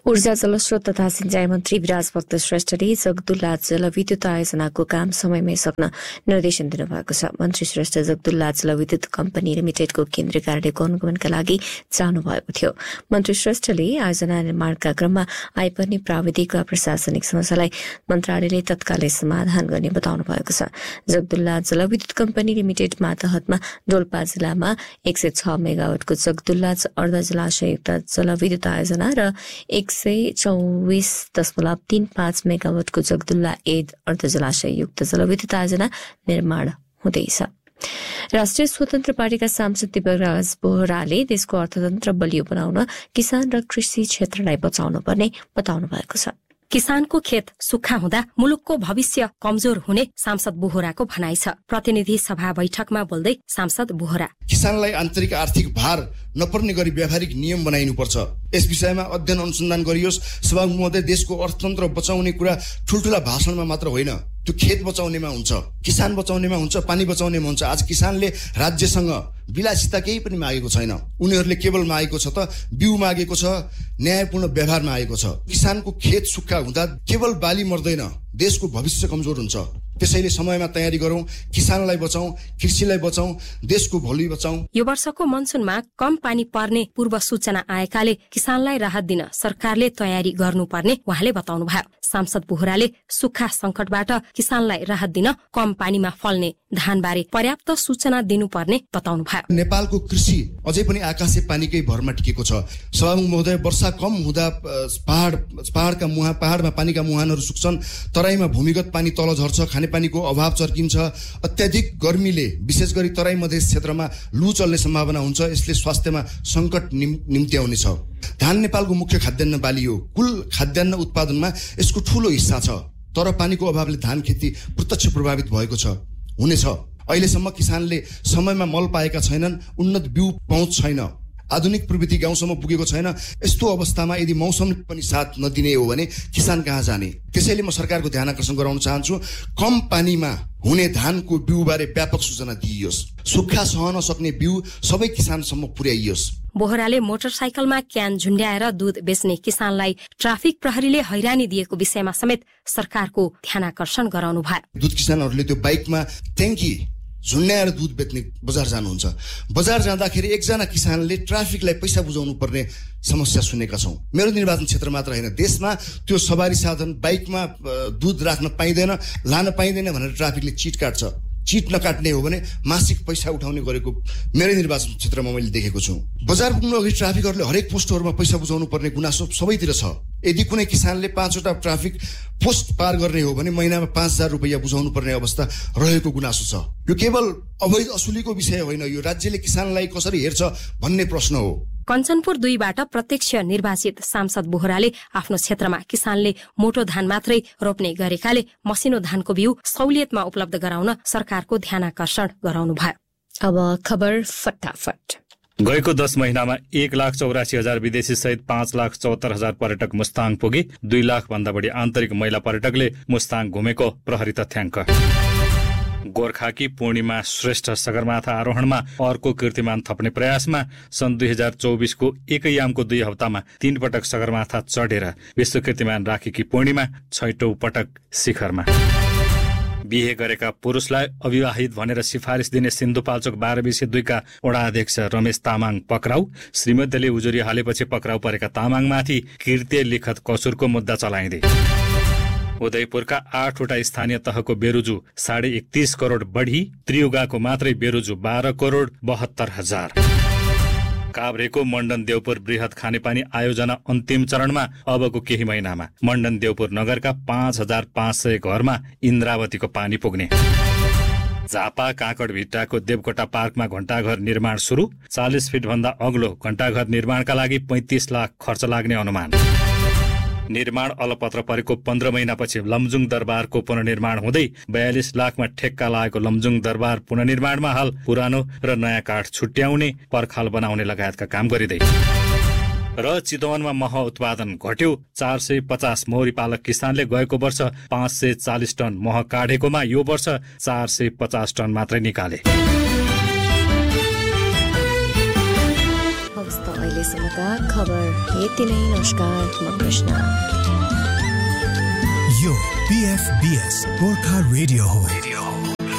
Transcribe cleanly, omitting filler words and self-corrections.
ऊर्जा जलस्रोत तथा सिंचाई मन्त्री विराजभक्त श्रेष्ठले जगदुल्ला जलविद्युत आयोजनाको काम समयमै सक्न निर्देशन दिनुभएको छ। मन्त्री श्रेष्ठ जगदुल्ला जलविद्युत कम्पनी लिमिटेडको केन्द्रीय कार्यालयको अनुगमनका लागि जानुभएको थियो। मन्त्री श्रेष्ठले आयोजना निर्माणका क्रममा आइपर्ने प्राविधिक वा प्रशासनिक समस्यालाई मन्त्रालयले तत्कालै समाधान गर्ने बताउनु भएको छ। जगदुल्ला जलविद्युत कम्पनी लिमिटेड मातहतमा डोल्पा जिल्लामा 106 मेगावाटको जगदुल्ला अर्ध जलाशययुक्त जलविद्युत आयोजना र 124.35 मेगावाटको जगदुल्ला एड अर्ध जलाशययुक्त जलविद्युत आयोजना निर्माण हुँदैछ। राष्ट्रिय स्वतन्त्र पार्टीका सांसद दिव्यराज बोहराले देशको अर्थतन्त्र बलियो बनाउन किसान र कृषि क्षेत्रलाई बचाउनु पर्ने बताउनु भएको छ। किसानको खेत सुक्खा हुँदा मुलुकको भविष्य कमजोर हुने सांसद बोहराको भनाइ छ। प्रतिनिधि सभा बैठकमा बोल्दै सांसद बोहरा किसानलाई आन्तरिक आर्थिक भार नपर्ने गरी व्यावहारिक नियम बनाइनुपर्छ। यस विषयमा अध्ययन अनुसन्धान गरियोस्। सभामुख महोदय, देशको अर्थतन्त्र बचाउने कुरा ठूल्ठूला भाषणमा मात्र होइन, त्यो खेत बचाउनेमा हुन्छ, किसान बचाउनेमा हुन्छ, पानी बचाउनेमा हुन्छ। आज किसानले राज्यसँग विलासिता केही पनि मागेको छैन। उनीहरूले केवल मागेको छ त बिउ मागेको छ, न्यायपूर्ण व्यवहार मागेको छ। किसानको खेत सुक्खा हुँदा केवल बाली मर्दैन, देशको भविष्य कमजोर हुन्छ। त्यसैले समयमा तयारी गरौं, किसानलाई बचाउँ, कृषिलाई बचाउँ, देशको भोलि बचाउँ। यो वर्षको मनसुनमा कम पानी पर्ने पूर्व सूचना आएकाले किसानलाई राहत दिन सरकारले तयारी गर्नुपर्ने उहाँले बताउनुभयो। सांसद बोहराले सुक्खा संकटबाट किसानलाई राहत दिन कम पानीमा फल्ने धानबारे पर्याप्त सूचना दिनुपर्ने बताउनुभयो। नेपालको कृषि अझै पनि आकाशे पानीकै भरमा टिकेको छ। सभामुख महोदय, वर्षा कम हुँदा पहाडमा पानीका मुहानहरू सुक्छन्, तराईमा भूमिगत पानी तल झर्छ, खानेपानीको अभाव चर्किन्छ। अत्याधिक गर्मीले विशेष गरी तराई मधेस क्षेत्रमा लु चल्ने सम्भावना हुन्छ। यसले स्वास्थ्यमा संकट निम्त्याउनेछ। धान नेपालको मुख्य खाद्यान्न बाली हो। कुल खाद्यान्न उत्पादनमा यसको ठूलो हिस्सा छ। तर पानीको अभावले धान खेती प्रत्यक्ष प्रभावित भएको छ, हुनेछ। अहिलेसम्म किसानले समयमा मल पाएका छैनन्, उन्नत बिउ पहुँच छैन, आधुनिक प्रविधि गाउँसम्म पुगेको छैन। यस्तो अवस्थामा यदि मौसमले पनि साथ नदिने हो भने किसान कहाँ जाने? त्यसैले म सरकारको ध्यान आकर्षण गराउन चाहन्छु, कम पानीमा हुने धानको बिउबारे व्यापक सूचना दिइयोस्। सुक्खा सहन सक्ने बिउ सबै किसानसम्म पुर्याइयोस्। बोहराले मोटरसाइकलमा क्यान झुन्ड्याएर दूध बेच्ने किसानलाई ट्राफिक प्रहरीले हैरानी दिएको विषयमा समेत सरकारको ध्यानाकर्षण गराउनु भयो। दूध किसानहरूले त्यो बाइकमा ट्याङ्की झुन्ड्याएर दूध बेच्ने बजार जानुहुन्छ। बजार जाँदाखेरि एकजना किसानले ट्राफिकलाई पैसा बुझाउनु पर्ने समस्या सुनेका छौँ। मेरो निर्वाचन क्षेत्र मात्र होइन, देशमा त्यो सवारी साधन बाइकमा दूध राख्न पाइँदैन, लान पाइँदैन भनेर ट्राफिकले चिट काट्छ। चिट नकाट्ने हो भने मासिक पैसा उठाउने गरेको मेरो निर्वाचन क्षेत्रमा मैले देखेको छु। बजार पुग्नु अघि ट्राफिकहरूले हरेक पोस्टहरूमा पैसा बुझाउनु पर्ने गुनासो सबैतिर छ। यदि कुनै किसानले 5वटा ट्राफिक पोस्ट पार गर्ने हो भने महिनामा 5,000 रुपैयाँ बुझाउनु पर्ने अवस्था रहेको गुनासो छ। यो केवल अवैध असुलीको विषय होइन, यो राज्यले किसानलाई कसरी हेर्छ भन्ने प्रश्न हो। कञ्चनपुर 2बाट प्रत्यक्ष निर्वाचित सांसद बोहराले आफ्नो क्षेत्रमा किसानले मोटो धान मात्रै रोप्ने गरेकाले मसिनो धानको बिउ सहुलियतमा उपलब्ध गराउन सरकारको ध्यानाकर्षण गराउनु भयो। अब खबर फटाफट। गएको 10 महिनामा 1,84,000 विदेशी सहित 5,74,000 पर्यटक मुस्ताङ पुगे। 2 लाख भन्दा बढी आन्तरिक महिला पर्यटकले मुस्ताङ घुमेको प्रहरी तथ्याङ्क। गोर्खाकी पूर्णिमा श्रेष्ठ सगरमाथा आरोहणमा अर्को कीर्तिमान थप्ने प्रयासमा सन् 2024को एकै यामको 2 हप्तामा 3 पटक सगरमाथा चढेर विश्व कीर्तिमान राखेकी पूर्णिमा 6औं पटक शिखरमा। बिहे गरेका पुरुषलाई अविवाहित भनेर सिफारिस दिने सिन्धुपाल्चोक 12/2 का वडा अध्यक्ष रमेश तामाङ पक्राउ। श्रीमतीले उजुरी हालेपछि पक्राउ परेका तामाङमाथि कृत्य लिखत कसुरको मुद्दा चलाइँदै। उदयपुरका 8वटा स्थानीय तहको बेरुजु 31.5 करोड बढी, त्रियुगाको मात्रै बेरुजु 12,72,000। काभ्रेको मण्डन देवपुर बृहत खानेपानी आयोजना अन्तिम चरणमा अबको केही महिनामा मण्डन देवपुर नगरका 5,500 घरमा इन्द्रावतीको पानी पुग्ने। झापा काँकडभिट्टाको देवकोटा पार्कमा घण्टाघर निर्माण सुरु। 40 फिट भन्दा अग्लो घण्टाघर निर्माणका लागि 35 लाख खर्च लाग्ने अनुमान। निर्माण अलपत्र परेको 15 महिनापछि लमजुङ दरबारको पुनर्निर्माण हुँदै 42 लाखमा ठेक्का लागेको लमजुङ दरबार पुनर्निर्माणमा हाल पुरानो र नयाँ काठ छुट्याउने, पर्खाल बनाउने लगायतका काम गरिँदै। र चितवनमा मह उत्पादन घट्यो। 450 मौरी पालक किसानले गएको वर्ष 540 टन मह काढेकोमा यो वर्ष 450 टन मात्रै निकाले। हवस् त अहिलेसम्मका खबर यति नै। नमस्कार, म कृष्ण। यो PFBS गोर्खा रेडियो हो।